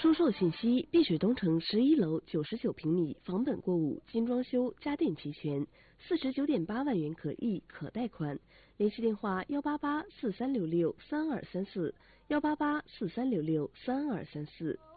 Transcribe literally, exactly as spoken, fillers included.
出售信息：碧水东城十一楼九十九平米，房本过户，精装修，家电齐全，四十九点八万元可议可贷款。联系电话：幺八八四三六六三二三四，幺八八四三六六三二三四。